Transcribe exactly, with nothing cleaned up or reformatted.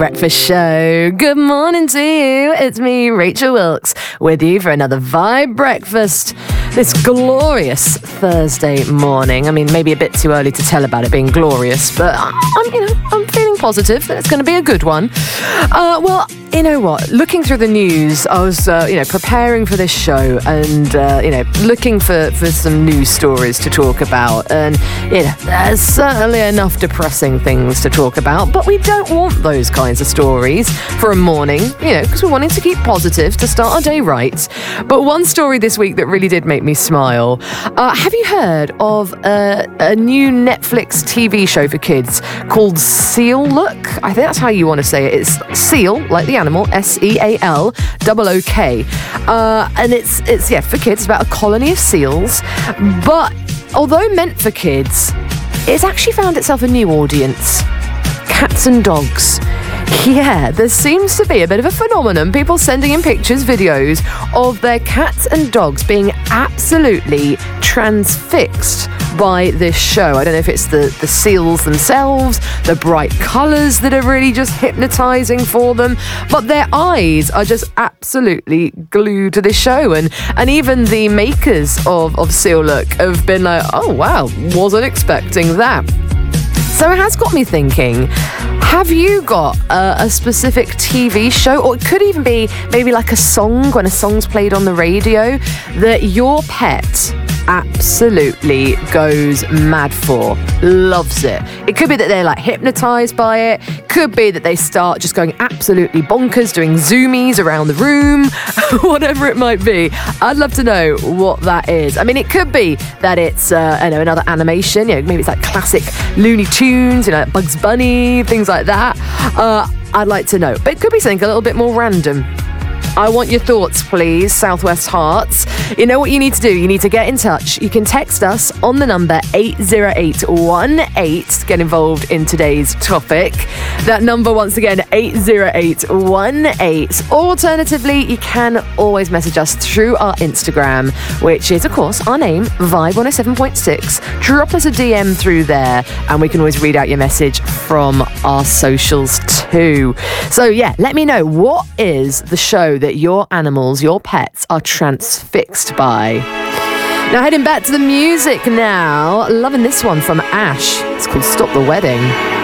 Breakfast show. Good morning to you. It's me, Rachel Wilkes, with you for another Vibe Breakfast this glorious Thursday morning. I mean, maybe a bit too early to tell about it being glorious, but I'm, you know, I'm feeling positive that it's going to be a good one. Uh, well, you know what? Looking through the news, I was, uh, you know, preparing for this show and, uh, you know, looking for, for some news stories to talk about. And, you know, there's certainly enough depressing things to talk about, but we don't want those kinds of stories for a morning, you know, because we're wanting to keep positive to start our day right. But one story this week that really did make me smile. Uh, have you heard of a, a new Netflix T V show for kids called Seal Look? I think that's how you want to say it. It's Seal, like the animal, S E A L O O K. Uh, and it's, it's, yeah, for kids. It's about a colony of seals. But although meant for kids, it's actually found itself a new audience. Cats and dogs. Yeah, there seems to be a bit of a phenomenon. People sending in pictures, videos of their cats and dogs being absolutely transfixed by this show. I don't know if it's the, the seals themselves, the bright colours that are really just hypnotising for them, but their eyes are just absolutely glued to this show. And, and even the makers of, of Seal Look have been like, oh wow, wasn't expecting that. So it has got me thinking, have you got a, a specific T V show, or it could even be maybe like a song when a song's played on the radio, that your pet absolutely goes mad for, loves it? It could be that they're like hypnotized by it, could be that they start just going absolutely bonkers, doing zoomies around the room, whatever it might be. I'd love to know what that is. I mean, it could be that it's uh, I know, another animation, you know, maybe it's like classic Looney Tunes, you know, like Bugs Bunny, things like that. Uh, I'd like to know, but it could be something a little bit more random. I want your thoughts, please, Southwest Hearts. You know what you need to do? You need to get in touch. You can text us on the number eight zero eight one eight to get involved in today's topic. That number, once again, eight zero eight one eight. Alternatively, you can always message us through our Instagram, which is, of course, our name, Vibe one oh seven point six. Drop us a D M through there, and we can always read out your message from our socials too. So, yeah, let me know, what is the show that your animals, your pets, are transfixed by? Now, heading back to the music now. Loving this one from Ash. It's called Stop the Wedding.